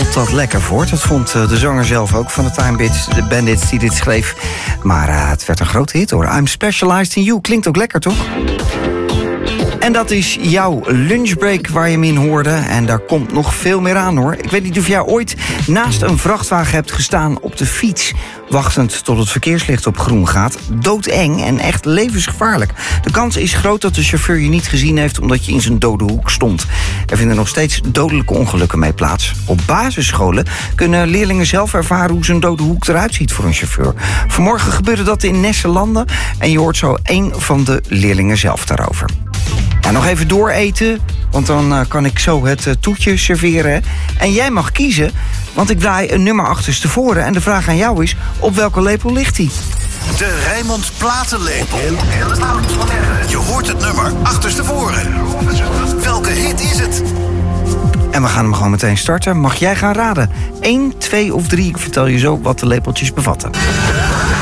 voelt dat lekker voort. Dat vond de zanger zelf ook van de Time Bandits die dit schreef. Maar het werd een grote hit hoor. I'm Specialized in You. Klinkt ook lekker, toch? En dat is jouw lunchbreak waar je hem in hoorde. En daar komt nog veel meer aan hoor. Ik weet niet of jij ooit naast een vrachtwagen hebt gestaan op de fiets, wachtend tot het verkeerslicht op groen gaat. Doodeng en echt levensgevaarlijk. De kans is groot dat de chauffeur je niet gezien heeft omdat je in zijn dode hoek stond. Er vinden nog steeds dodelijke ongelukken mee plaats. Op basisscholen kunnen leerlingen zelf ervaren hoe zijn dode hoek eruit ziet voor een chauffeur. Vanmorgen gebeurde dat in Nesselanden en je hoort zo één van de leerlingen zelf daarover. Nou, nog even dooreten, want dan kan ik zo het toetje serveren. En jij mag kiezen, want ik draai een nummer achterstevoren. En de vraag aan jou is, op welke lepel ligt die? De Rijnmond platenlepel. Je hoort het nummer achterstevoren. Welke hit is het? En we gaan hem gewoon meteen starten. Mag jij gaan raden? 1, 2 of 3, ik vertel je zo wat de lepeltjes bevatten.